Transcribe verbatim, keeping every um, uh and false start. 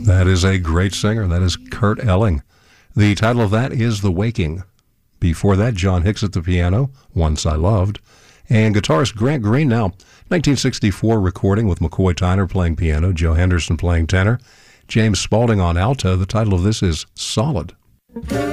That is a great singer. That is Kurt Elling. The title of that is The Waking. Before that, John Hicks at the piano, Once I Loved. And guitarist Grant Green now, nineteen sixty-four recording with McCoy Tyner playing piano, Joe Henderson playing tenor, James Spaulding on alto. The title of this is Solid.